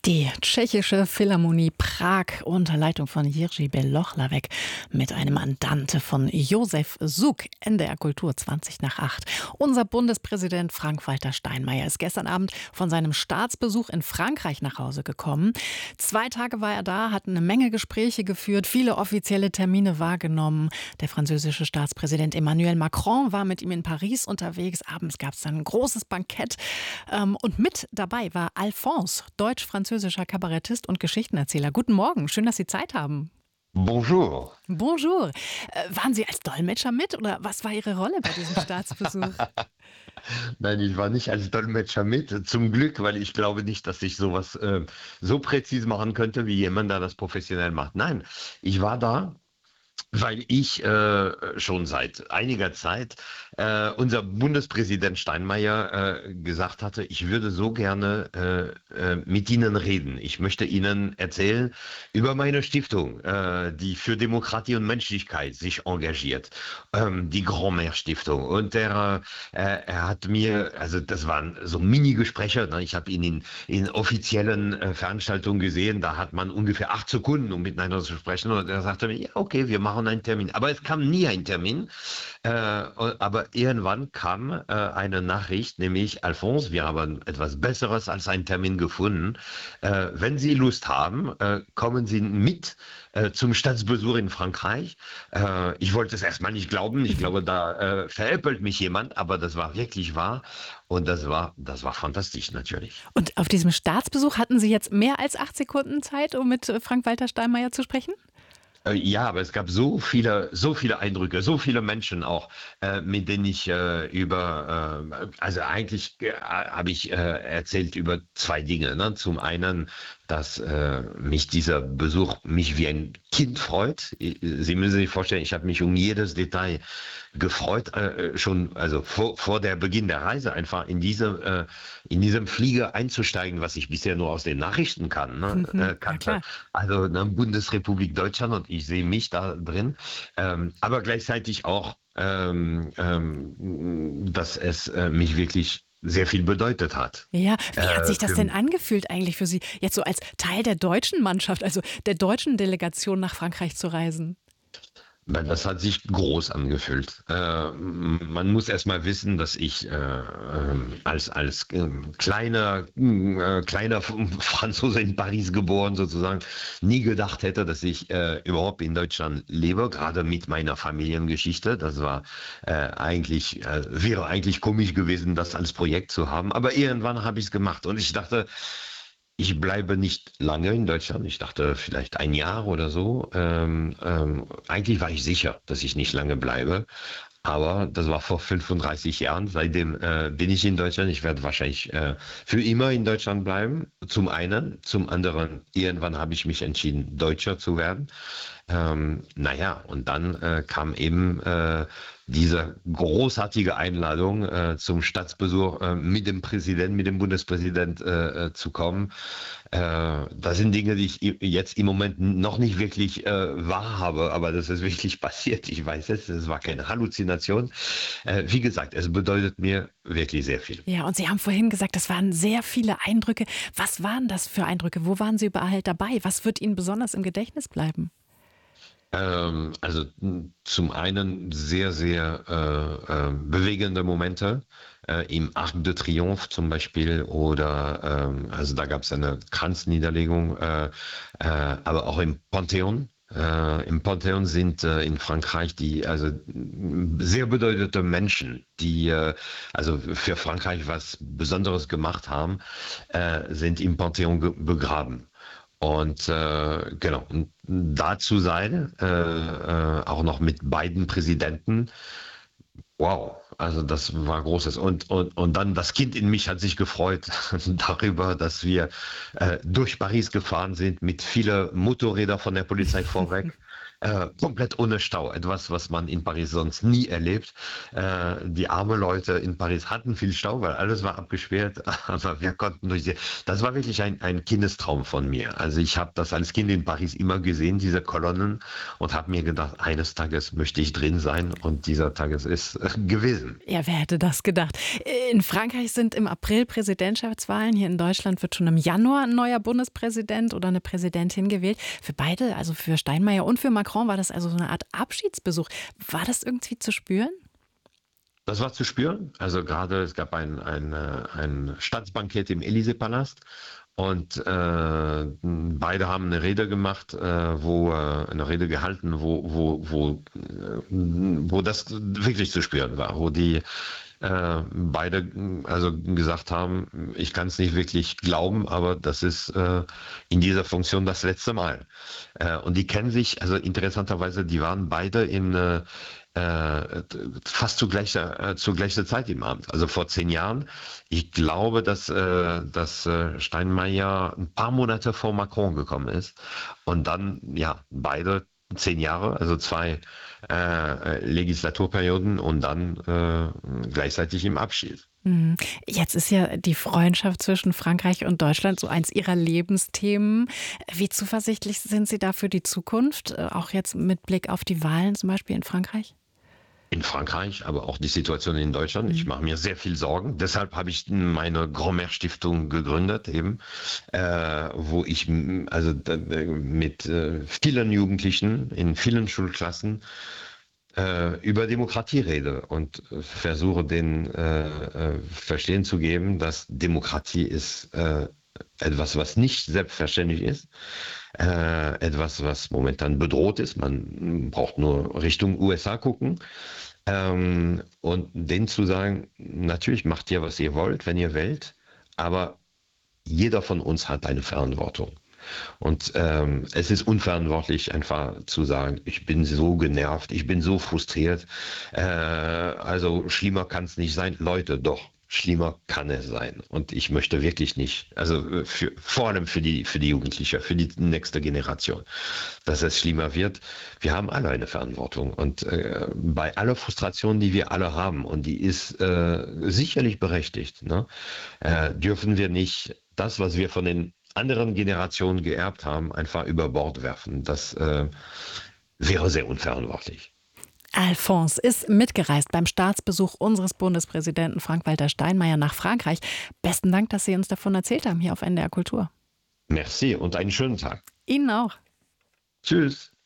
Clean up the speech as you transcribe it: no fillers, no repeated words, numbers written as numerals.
Die tschechische Philharmonie Prag unter Leitung von Jiří Belohlavek mit einem Andante von Josef Suk, NDR Kultur 20 nach 8. Unser Bundespräsident Frank-Walter Steinmeier ist gestern Abend von seinem Staatsbesuch in Frankreich nach Hause gekommen. 2 Tage war er da, hat eine Menge Gespräche geführt, viele offizielle Termine wahrgenommen. Der französische Staatspräsident Emmanuel Macron war mit ihm in Paris unterwegs. Abends gab es dann ein großes Bankett. Und mit dabei war Alphonse, deutsch-französischer Kabarettist und Geschichtenerzähler. Guten Morgen, schön, dass Sie Zeit haben. Bonjour. Bonjour. Waren Sie als Dolmetscher mit oder was war Ihre Rolle bei diesem Staatsbesuch? Nein, ich war nicht als Dolmetscher mit. Zum Glück, weil ich glaube nicht, dass ich sowas so präzise machen könnte, wie jemand, der das professionell macht. Nein, ich war da, weil ich schon seit einiger Zeit unser Bundespräsident Steinmeier gesagt hatte, ich würde so gerne mit Ihnen reden. Ich möchte Ihnen erzählen über meine Stiftung, die für Demokratie und Menschlichkeit sich engagiert, die Grand Mère Stiftung. Und er hat mir, also das waren so Mini-Gespräche, ne? Ich habe ihn in offiziellen Veranstaltungen gesehen, da hat man ungefähr 8 Sekunden, um miteinander zu sprechen. Und er sagte mir, ja, okay, wir machen einen Termin. Aber es kam nie ein Termin. Aber irgendwann kam eine Nachricht, nämlich Alphonse, wir haben etwas Besseres als einen Termin gefunden. Wenn Sie Lust haben, kommen Sie mit zum Staatsbesuch in Frankreich. Ich wollte es erstmal nicht glauben. Ich glaube, da veräppelt mich jemand, aber das war wirklich wahr. Und das war fantastisch natürlich. Und auf diesem Staatsbesuch hatten Sie jetzt mehr als 8 Sekunden Zeit, um mit Frank-Walter Steinmeier zu sprechen? Ja, aber es gab so viele Eindrücke, so viele Menschen auch, mit denen ich also eigentlich habe ich erzählt über 2 Dinge. Ne? Zum einen, dass mich dieser Besuch mich wie ein Kind freut. Sie müssen sich vorstellen, ich habe mich um jedes Detail gefreut, schon also vor der Beginn der Reise einfach in diesem Flieger einzusteigen, was ich bisher nur aus den Nachrichten Ja, kannte. klar. Also ne, Bundesrepublik Deutschland und ich sehe mich da drin, aber gleichzeitig auch, dass es mich wirklich sehr viel bedeutet hat. Ja, wie hat sich das Für denn angefühlt eigentlich für Sie, jetzt so als Teil der deutschen Mannschaft, also der deutschen Delegation nach Frankreich zu reisen? Das hat sich groß angefühlt. Man muss erst mal wissen, dass ich als kleiner Franzose in Paris geboren sozusagen nie gedacht hätte, dass ich überhaupt in Deutschland lebe, gerade mit meiner Familiengeschichte. Das war wäre eigentlich komisch gewesen, das als Projekt zu haben. Aber irgendwann habe ich es gemacht und ich dachte, ich bleibe nicht lange in Deutschland. Ich dachte vielleicht ein Jahr oder so. Eigentlich war ich sicher, dass ich nicht lange bleibe. Aber das war vor 35 Jahren. Seitdem bin ich in Deutschland. Ich werde wahrscheinlich für immer in Deutschland bleiben. Zum einen. Zum anderen, irgendwann habe ich mich entschieden, Deutscher zu werden. Naja, und dann kam eben diese großartige Einladung zum Staatsbesuch mit dem Präsidenten, mit dem Bundespräsident zu kommen. Das sind Dinge, die ich jetzt im Moment noch nicht wirklich wahrhabe, aber das ist wirklich passiert. Ich weiß es war keine Halluzination. Wie gesagt, es bedeutet mir wirklich sehr viel. Ja, und Sie haben vorhin gesagt, das waren sehr viele Eindrücke. Was waren das für Eindrücke? Wo waren Sie überall dabei? Was wird Ihnen besonders im Gedächtnis bleiben? Also zum einen sehr, sehr bewegende Momente im Arc de Triomphe zum Beispiel oder also da gab es eine Kranzniederlegung, aber auch im Pantheon. Im Pantheon sind in Frankreich die also sehr bedeutende Menschen, die also für Frankreich was Besonderes gemacht haben, sind im Pantheon begraben. Und genau, und da zu sein, auch noch mit beiden Präsidenten, wow, also das war Großes. Und dann das Kind in mich hat sich gefreut darüber, dass wir durch Paris gefahren sind mit vielen Motorrädern von der Polizei vorweg. komplett ohne Stau. Etwas, was man in Paris sonst nie erlebt. Die armen Leute in Paris hatten viel Stau, weil alles war abgesperrt, aber wir konnten durch die. Das war wirklich ein Kindestraum von mir. Also ich habe das als Kind in Paris immer gesehen, diese Kolonnen, und habe mir gedacht, eines Tages möchte ich drin sein, und dieser Tag ist gewesen. Ja, wer hätte das gedacht? In Frankreich sind im April Präsidentschaftswahlen. Hier in Deutschland wird schon im Januar ein neuer Bundespräsident oder eine Präsidentin gewählt. Für beide, also für Steinmeier und für Macron, war das also so eine Art Abschiedsbesuch. War das irgendwie zu spüren? Das war zu spüren. Also gerade es gab ein Staatsbankett im Élysée-Palast, und beide haben eine Rede gemacht, eine Rede gehalten, wo das wirklich zu spüren war, wo die beide also gesagt haben, ich kann es nicht wirklich glauben, aber das ist in dieser Funktion das letzte Mal. Und die kennen sich, also interessanterweise, die waren beide fast zu gleicher Zeit im Amt, also vor 10 Jahren. Ich glaube, dass Steinmeier ein paar Monate vor Macron gekommen ist, und dann, ja, beide 10 Jahre, also zwei Legislaturperioden, und dann gleichzeitig im Abschied. Mhm. Jetzt ist ja die Freundschaft zwischen Frankreich und Deutschland so eins Ihrer Lebensthemen. Wie zuversichtlich sind Sie da für die Zukunft, auch jetzt mit Blick auf die Wahlen zum Beispiel in Frankreich? In Frankreich, aber auch die Situation in Deutschland. Ich mache mir sehr viel Sorgen. Deshalb habe ich meine Grand-Mère-Stiftung gegründet, eben, wo ich mit vielen Jugendlichen in vielen Schulklassen über Demokratie rede und versuche denen verstehen zu geben, dass Demokratie ist etwas, was nicht selbstverständlich ist, etwas, was momentan bedroht ist. Man braucht nur Richtung USA gucken. Und denen zu sagen, natürlich macht ihr, was ihr wollt, wenn ihr wählt, aber jeder von uns hat eine Verantwortung. Und es ist unverantwortlich, einfach zu sagen, ich bin so genervt, ich bin so frustriert. Also schlimmer kann es nicht sein. Leute, doch, schlimmer kann es sein. Und ich möchte wirklich nicht, also vor allem für die Jugendliche, für die nächste Generation, dass es schlimmer wird. Wir haben alle eine Verantwortung. Und bei aller Frustration, die wir alle haben, und die ist sicherlich berechtigt, ne, dürfen wir nicht das, was wir von den anderen Generationen geerbt haben, einfach über Bord werfen. Das wäre sehr unverantwortlich. Alphonse ist mitgereist beim Staatsbesuch unseres Bundespräsidenten Frank-Walter Steinmeier nach Frankreich. Besten Dank, dass Sie uns davon erzählt haben hier auf NDR Kultur. Merci und einen schönen Tag. Ihnen auch. Tschüss.